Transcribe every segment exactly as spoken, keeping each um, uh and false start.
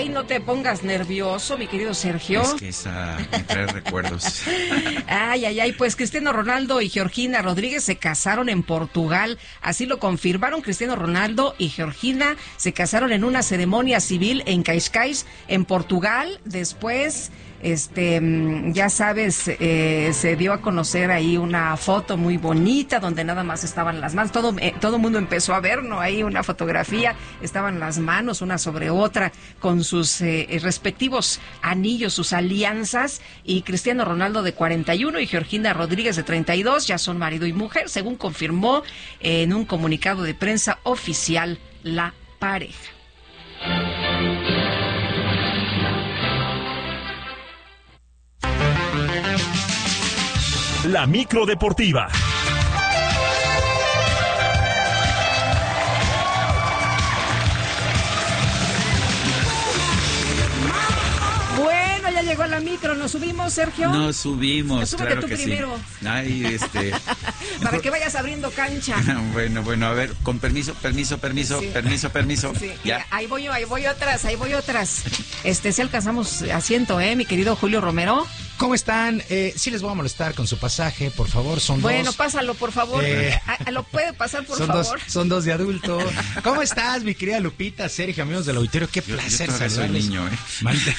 ay, no te pongas nervioso, mi querido Sergio. Es que esa me trae recuerdos. Ay, ay, ay, pues Cristiano Ronaldo y Georgina Rodríguez se casaron en Portugal, así lo confirmaron. Cristiano Ronaldo y Georgina se casaron en una ceremonia civil en Cascais, en Portugal. Después, este, ya sabes, eh, se dio a conocer ahí una foto muy bonita donde nada más estaban las manos. Todo eh, todo mundo empezó a ver, ¿no? Ahí una fotografía, estaban las manos una sobre otra con sus eh, respectivos anillos, sus alianzas. Y Cristiano Ronaldo, de cuarenta y uno, y Georgina Rodríguez, de treinta y dos, ya son marido y mujer, según confirmó eh, en un comunicado de prensa oficial la pareja. La micro deportiva. Bueno, ya llegó la micro, ¿nos subimos, Sergio? Nos subimos, Súbete claro tú que primero. sí. Ay, este... Para que vayas abriendo cancha. Bueno, bueno, a ver, con permiso, permiso, permiso, Sí. permiso, permiso. Sí, Ya. mira, ahí voy yo, ahí voy atrás, ahí voy atrás. Este, si alcanzamos asiento, ¿eh, mi querido Julio Romero? ¿Cómo están? Eh, sí les voy a molestar con su pasaje, por favor, son Bueno, dos. pásalo, por favor. Eh, Ah, ¿Lo puede pasar, por son favor? dos, son dos de adulto. ¿Cómo estás, mi querida Lupita, Sergio, amigos del auditorio? Qué Yo- yo placer todavía soy saludarles. niño, ¿eh? Mande-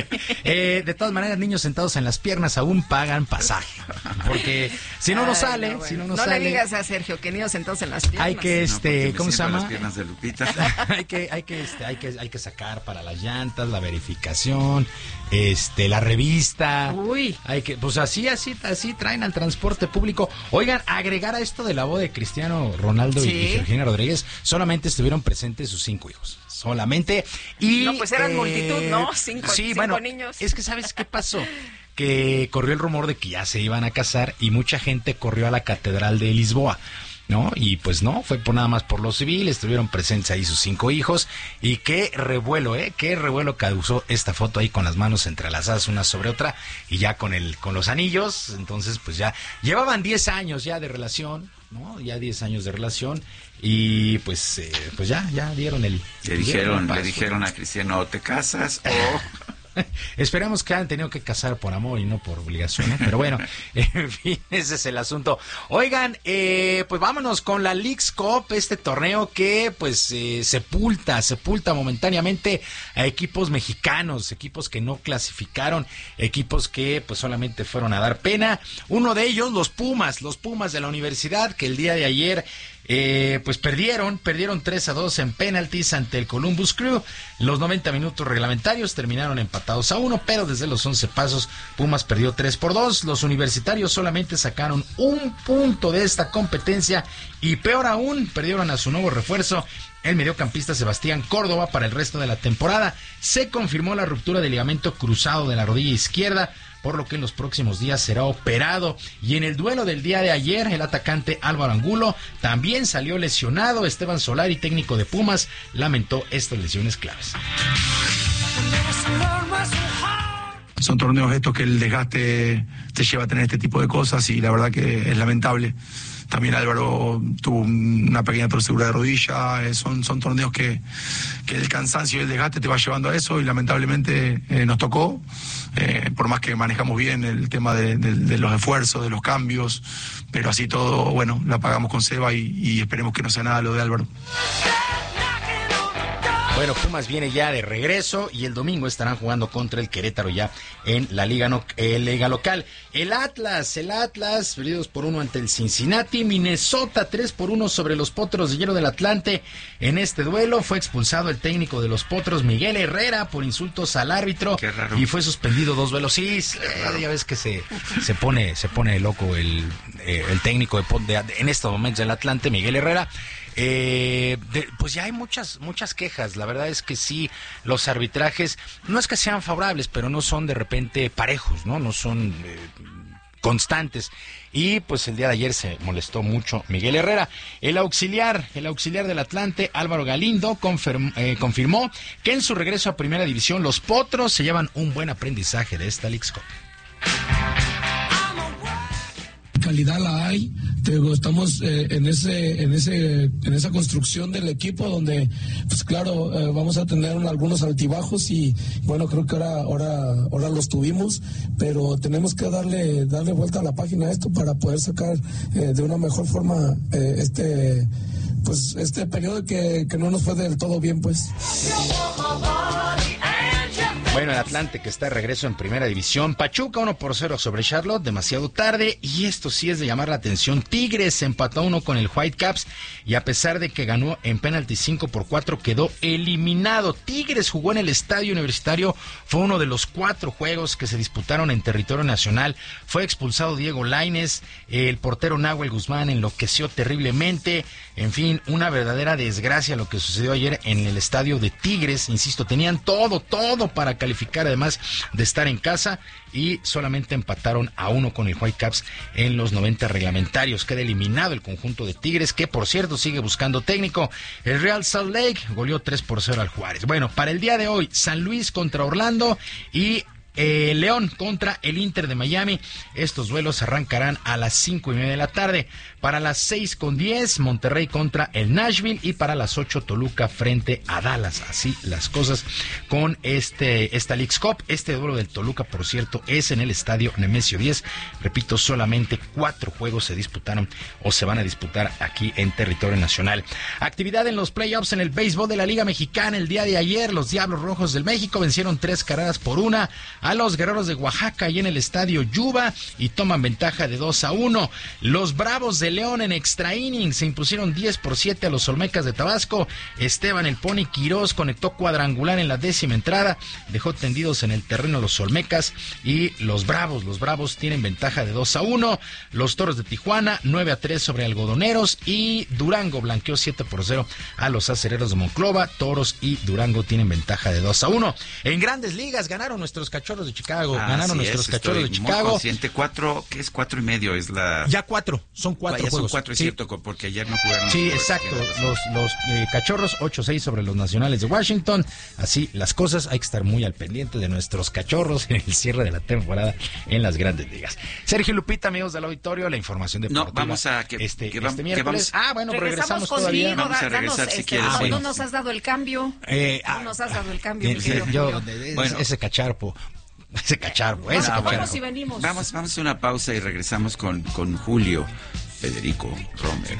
Eh, de todas maneras, niños sentados en las piernas aún pagan pasaje. Porque si no, no Ay, sale, bueno. si no, no, No sale. le digas a Sergio que niños sentados en las piernas. Hay que, No, este, porque me ¿cómo se siento a llama? las piernas de Lupita. hay que, hay que, este, hay que, hay que sacar para las llantas, la verificación, este, la revista. Uy. Hay que, pues así, así, así traen al transporte público. Oigan, agregar a esto de la boda de Cristiano Ronaldo y- Sí. y Georgina Rodríguez, solamente estuvieron presentes sus cinco hijos. Solamente. Y, No, pues eran multitud, ¿no? Cinco- sí, cinco bueno, niños. es que ¿sabes qué pasó? Que corrió el rumor de que ya se iban a casar y mucha gente corrió a la Catedral de Lisboa, ¿no? Y pues no, fue por nada más por lo civil, estuvieron presentes ahí sus cinco hijos y qué revuelo, ¿eh? Qué revuelo causó esta foto ahí con las manos entrelazadas una sobre otra y ya con el con los anillos. Entonces pues ya llevaban diez años ya de relación, ¿no? Ya diez años de relación y pues eh, pues ya ya dieron el Le dieron el dijeron, le paso. dijeron a Cristiano, o te casas o... Esperamos que hayan tenido que casar por amor y no por obligación, ¿no? Pero bueno, en fin, ese es el asunto. Oigan, eh, pues vámonos con la Leagues Cup, este torneo que pues eh, sepulta, sepulta momentáneamente a equipos mexicanos, equipos que no clasificaron, equipos que pues solamente fueron a dar pena. Uno de ellos, los Pumas, los Pumas de la universidad, que el día de ayer Eh, pues perdieron, perdieron tres a dos en penaltis ante el Columbus Crew. Los noventa minutos reglamentarios terminaron empatados a uno, pero desde los once pasos Pumas perdió tres por dos. Los universitarios solamente sacaron un punto de esta competencia y peor aún, perdieron a su nuevo refuerzo, el mediocampista Sebastián Córdoba, para el resto de la temporada. Se confirmó la ruptura del ligamento cruzado de la rodilla izquierda, por lo que en los próximos días será operado. Y en el duelo del día de ayer, el atacante Álvaro Angulo también salió lesionado. Esteban Solari, técnico de Pumas, lamentó estas lesiones claves. Son torneos estos que el desgaste te lleva a tener este tipo de cosas y la verdad que es lamentable. También Álvaro tuvo una pequeña torcedura de rodilla. Eh, son, son torneos que, que el cansancio y el desgaste te va llevando a eso y lamentablemente eh, nos tocó. Eh, por más que manejamos bien el tema de, de, de los esfuerzos, de los cambios, pero así todo, bueno, la pagamos con Seba y, y esperemos que no sea nada lo de Álvaro. Bueno, Pumas viene ya de regreso y el domingo estarán jugando contra el Querétaro ya en la liga, no, eh, liga local. El Atlas, el Atlas, perdidos por uno ante el Cincinnati. Minnesota, tres por uno sobre los Potros de Hierro del Atlante. En este duelo fue expulsado el técnico de los Potros, Miguel Herrera, por insultos al árbitro. Qué raro. Y fue suspendido dos duelos. Sí, eh, ya ves que se, se pone se pone loco el, eh, el técnico de, de, de en estos momentos del Atlante, Miguel Herrera. Eh, de, pues ya hay muchas muchas quejas. La verdad es que sí, los arbitrajes no es que sean favorables, pero no son de repente parejos, no no son eh, constantes. Y pues el día de ayer se molestó mucho Miguel Herrera. El auxiliar el auxiliar del Atlante, Álvaro Galindo, confirm, eh, confirmó que en su regreso a Primera División los Potros se llevan un buen aprendizaje de esta Leagues Cup. calidad la hay. Te digo, estamos eh, en ese, en ese, en esa construcción del equipo donde, pues claro, eh, vamos a tener algunos altibajos y bueno, creo que ahora, ahora, ahora los tuvimos, pero tenemos que darle, darle vuelta a la página a esto para poder sacar eh, de una mejor forma eh, este, pues este periodo que, que no nos fue del todo bien, pues. Bueno, el Atlante que está de regreso en primera división. Pachuca uno por cero sobre Charlotte, demasiado tarde. Y esto sí es de llamar la atención. Tigres empató uno con el Whitecaps y a pesar de que ganó en penalti cinco por cuatro, quedó eliminado. Tigres jugó en el Estadio Universitario. Fue uno de los cuatro juegos que se disputaron en territorio nacional. Fue expulsado Diego Lainez. El portero Nahuel Guzmán enloqueció terriblemente. En fin, una verdadera desgracia lo que sucedió ayer en el estadio de Tigres. Insisto, tenían todo, todo para calificar, además de estar en casa, y solamente empataron a uno con el Whitecaps en los noventa reglamentarios. Queda eliminado el conjunto de Tigres, que por cierto sigue buscando técnico. El Real Salt Lake goleó tres por cero al Juárez. Bueno, para el día de hoy, San Luis contra Orlando y Eh, León contra el Inter de Miami. Estos duelos arrancarán a las cinco y media de la tarde. Para las seis con diez, Monterrey contra el Nashville, y para las ocho, Toluca frente a Dallas. Así las cosas con este esta Leagues Cup. Este duelo del Toluca, por cierto, es en el estadio Nemesio diez. Repito, solamente cuatro juegos se disputaron o se van a disputar aquí en territorio nacional. Actividad en los playoffs en el béisbol de la Liga Mexicana. El día de ayer, los Diablos Rojos del México vencieron tres carreras por una a los Guerreros de Oaxaca y en el estadio Yuba, y toman ventaja de dos a uno. Los Bravos de León en extra inning se impusieron diez por siete a los Olmecas de Tabasco. Esteban el Pony Quirós conectó cuadrangular en la décima entrada, dejó tendidos en el terreno a los Olmecas, y los Bravos, los Bravos tienen ventaja de dos a uno. Los Toros de Tijuana nueve a tres sobre Algodoneros, y Durango blanqueó siete por cero a los Acereros de Monclova. Toros y Durango tienen ventaja de dos a uno. En Grandes Ligas ganaron nuestros Cachorros de Chicago, Ah, ganaron sí nuestros es, Cachorros de estoy Chicago. Muy consciente, cuatro, ¿qué es cuatro y medio? Es la... Ya cuatro, son cuatro Vaya, juegos. son cuatro, es Sí. cierto, porque ayer no jugaron. Sí, Pues, exacto. tienes razón. Los, los eh, Cachorros ocho seis sobre los Nacionales de Washington. Así las cosas, hay que estar muy al pendiente de nuestros Cachorros en el cierre de la temporada en las Grandes Ligas. Sergio Lupita, amigos del auditorio, la información deportiva. No, vamos a que, este, que vamos, este que miércoles. vamos- Ah, bueno, pues Regresamos regresamos todavía. contigo, Vamos a da- regresar danos, si este, quieres, ah, bueno. no nos has dado el cambio. Eh, No ah, nos has dado el cambio, eh, mi eh, querido yo, Julio. eh, Bueno. ese cacharpo, ese cacharpo, ese Ah, cacharpo. vamos y venimos. Vamos, vamos a una pausa y regresamos con, con Julio Federico Romero.